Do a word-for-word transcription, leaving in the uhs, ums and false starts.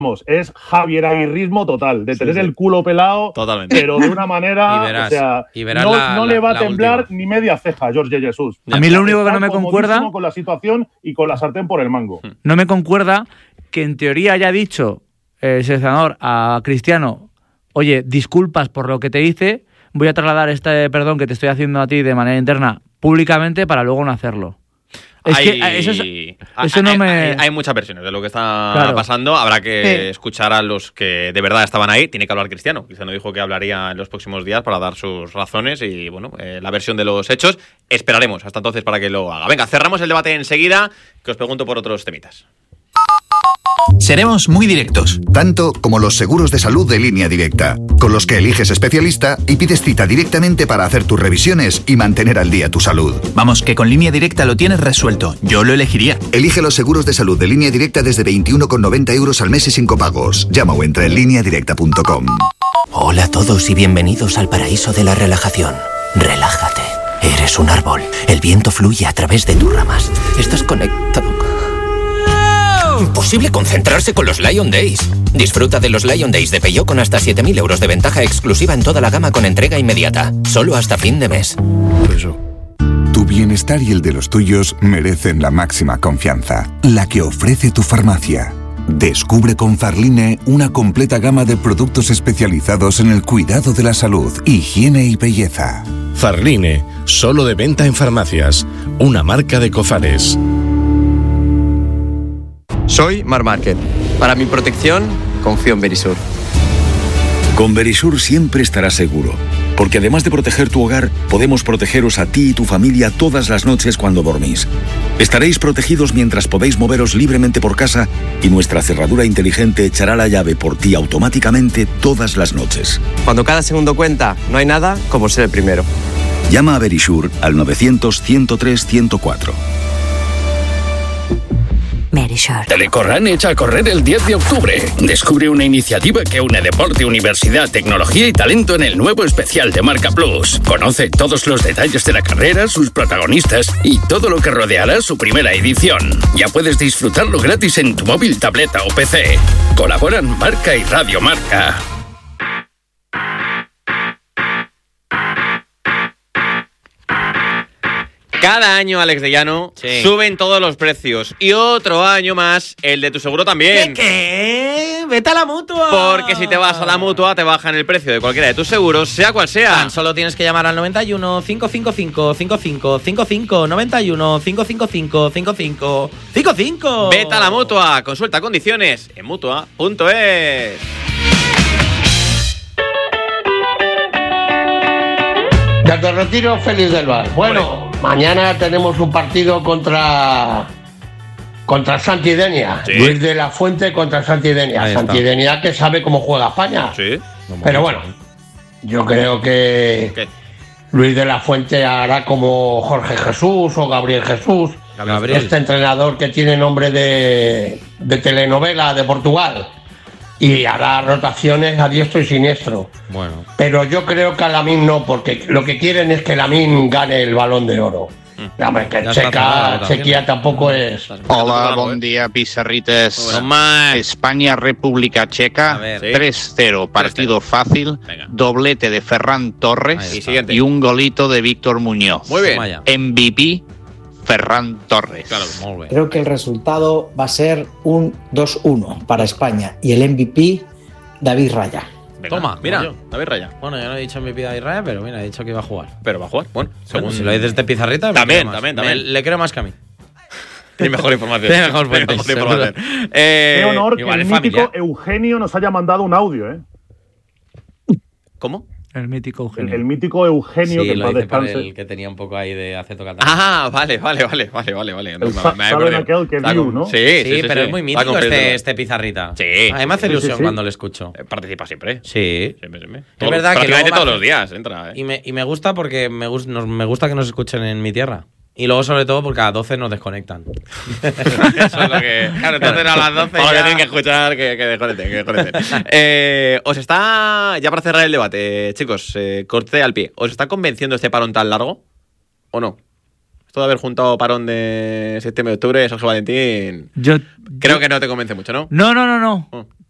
es Javier Aguirrismo total, de tener sí, sí. el culo pelado, totalmente, pero de una manera, y verás, o sea, y verás no, la, no le va la, a temblar última. ni media ceja George Jesús. A mí lo único que no me concuerda con la situación y con la sartén por el mango. No me concuerda que en teoría haya dicho el seleccionador a Cristiano, oye, disculpas por lo que te hice, voy a trasladar este perdón que te estoy haciendo a ti de manera interna públicamente para luego no hacerlo. Es hay, que eso, es, eso hay, no me... hay, hay muchas versiones de lo que está claro. pasando. Habrá que sí. escuchar a los que de verdad estaban ahí. Tiene que hablar Cristiano. Cristiano dijo que hablaría en los próximos días para dar sus razones y, bueno, eh, la versión de los hechos. Esperaremos hasta entonces para que lo haga. Venga, cerramos el debate enseguida, que os pregunto por otros temitas. Seremos muy directos. Tanto como los seguros de salud de Línea Directa, con los que eliges especialista y pides cita directamente para hacer tus revisiones y mantener al día tu salud. Vamos, que con Línea Directa lo tienes resuelto. Yo lo elegiría. Elige los seguros de salud de Línea Directa desde veintiuno con noventa euros al mes y sin copagos. Llama o entra en línea directa punto com. Hola a todos y bienvenidos al paraíso de la relajación. Relájate. Eres un árbol. El viento fluye a través de tus ramas. Estás conectado. Imposible concentrarse con los Lion Days. Disfruta de los Lion Days de Peugeot con hasta siete mil euros de ventaja exclusiva en toda la gama con entrega inmediata. Solo hasta fin de mes. Eso. Tu bienestar y el de los tuyos merecen la máxima confianza. La que ofrece tu farmacia. Descubre con Farline una completa gama de productos especializados en el cuidado de la salud, higiene y belleza. Farline, solo de venta en farmacias. Una marca de Cofares. Soy Mar Márquez. Para mi protección, confío en Verisur. Con Verisur siempre estarás seguro, porque además de proteger tu hogar, podemos protegeros a ti y tu familia todas las noches cuando dormís. Estaréis protegidos mientras podéis moveros libremente por casa y nuestra cerradura inteligente echará la llave por ti automáticamente todas las noches. Cuando cada segundo cuenta, no hay nada como ser el primero. Llama a Verisur al novecientos, ciento tres, ciento cuatro. Verisur. Telecorran echa a correr el diez de octubre. Descubre una iniciativa que une deporte, universidad, tecnología y talento en el nuevo especial de Marca Plus. Conoce todos los detalles de la carrera, sus protagonistas y todo lo que rodeará su primera edición. Ya puedes disfrutarlo gratis en tu móvil, tableta o P C. Colaboran Marca y Radio Marca. Cada año, Alex de Llano, sí. suben todos los precios. Y otro año más, el de tu seguro también. ¿Qué? ¿Qué? ¡Vete a la Mutua! Porque si te vas a la Mutua, te bajan el precio de cualquiera de tus seguros, sea cual sea. Tan solo tienes que llamar al noventa y uno, cinco cinco cinco, cinco cinco cinco cinco, noventa y uno, cinco cinco cinco, cinco cinco cinco cinco. Vete a la Mutua. Consulta condiciones en mutua punto es. Desde el retiro, Félix del Val. Bueno, bueno, mañana tenemos un partido contra contra Santidenia. Sí. Luis de la Fuente contra Santidenia. Santidenia que sabe cómo juega España. Sí. Pero bueno, yo creo que ¿Qué? Luis de la Fuente hará como Jorge Jesús o Gabriel Jesús. Gabriel. Este entrenador que tiene nombre de, de telenovela de Portugal. Y hará rotaciones a diestro y siniestro. Bueno. Pero yo creo que a Lamine no, porque lo que quieren es que Lamine gane el Balón de Oro. Mm. Hombre, que Checa, Chequia tampoco es... Hola, buen día, Pizarrites. Bueno, España, República Checa, ver, tres cero, partido fácil, Venga. doblete de Ferran Torres y, y un golito de Víctor Muñoz. Muy bien. M V P, Ferran Torres. Claro, muy bien. Creo que el resultado va a ser un dos uno para España y el M V P, David Raya. Venga, Toma, mira, yo. David Raya. Bueno, yo no he dicho M V P David Raya, pero mira, he dicho que iba a jugar. Pero va a jugar, bueno. Según bueno, si lo dices de Pizarrita, también, también, también. Me, le creo más que a mí. Tiene mejor información. Tiene mejor, fuente, mejor información. Eh, Qué honor que el mítico familiar. Eugenio nos haya mandado un audio, ¿eh? ¿Cómo? El mítico Eugenio. El, el mítico Eugenio sí, que lo para hice descanse. por el que tenía un poco ahí de aceto catalán. Ah, vale, vale, vale, vale, vale, vale. No, sa- me, ¿Saben aquel que view, no? Sí, sí, sí, sí pero sí, es muy mítico este, este Pizarrita. Sí. A mí me hace sí, ilusión sí, sí. cuando le escucho. Eh, participa siempre. Sí. Siempre, siempre. Es verdad que prácticamente todos me... los días entra. Eh. Y, me, y me gusta porque me, gust, nos, me gusta que nos escuchen en mi tierra. Y luego, sobre todo, porque a las doce nos desconectan. Eso es lo que... Claro, entonces a las doce ya... que tienen que escuchar, que, que desconecten, que desconecten. eh, os está... Ya para cerrar el debate, chicos, eh, corte al pie. ¿Os está convenciendo este parón tan largo? ¿O no? Esto de haber juntado parón de septiembre de octubre, Sergio Valentín... Yo... Creo yo... que no te convence mucho, ¿no? No, no, no, no. Oh.